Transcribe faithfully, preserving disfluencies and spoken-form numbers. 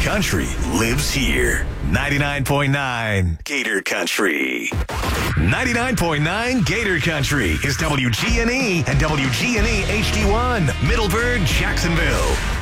Country lives here. ninety-nine point nine Gator Country. ninety-nine point nine Gator Country is W G N E and W G N E H D one, Middleburg, Jacksonville.